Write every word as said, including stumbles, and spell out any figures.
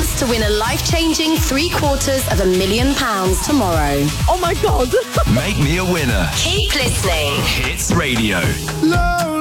chance to win a life-changing three quarters of a million pounds tomorrow. Oh my God. Make me a winner. Keep listening. Hits Radio. Love.